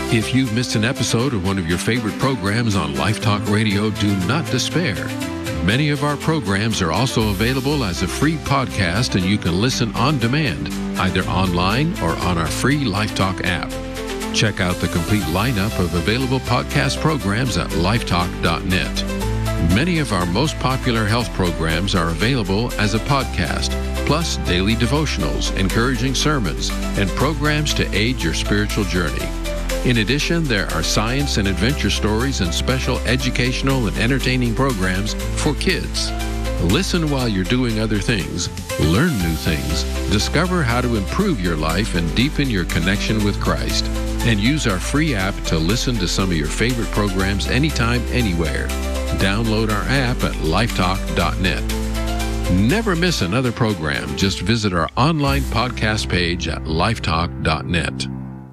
If you've missed an episode of one of your favorite programs on Life Talk Radio, do not despair. Many of our programs are also available as a free podcast, and you can listen on demand, either online or on our free Life Talk app. Check out the complete lineup of available podcast programs at lifetalk.net. Many of our most popular health programs are available as a podcast, plus daily devotionals, encouraging sermons, and programs to aid your spiritual journey. In addition, there are science and adventure stories and special educational and entertaining programs for kids. Listen while you're doing other things, learn new things, discover how to improve your life and deepen your connection with Christ, and use our free app to listen to some of your favorite programs anytime, anywhere. Download our app at lifetalk.net. Never miss another program. Just visit our online podcast page at lifetalk.net.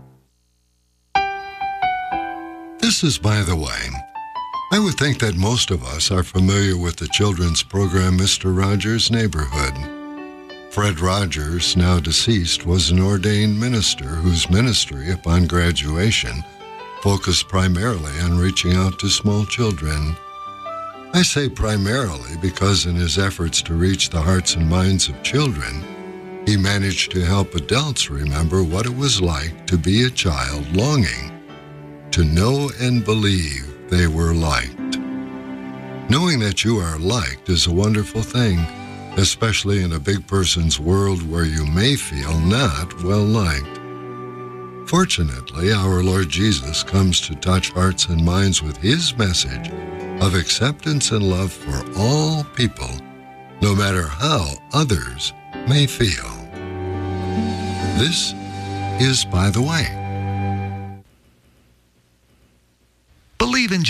This is By the Way. I would think that most of us are familiar with the children's program Mr. Rogers' Neighborhood. Fred Rogers, now deceased, was an ordained minister whose ministry, upon graduation, focused primarily on reaching out to small children. I say primarily because in his efforts to reach the hearts and minds of children, he managed to help adults remember what it was like to be a child longing to know and believe they were liked. Knowing that you are liked is a wonderful thing, especially in a big person's world where you may feel not well liked. Fortunately, our Lord Jesus comes to touch hearts and minds with his message of acceptance and love for all people, no matter how others may feel. This is By the Way. Believe in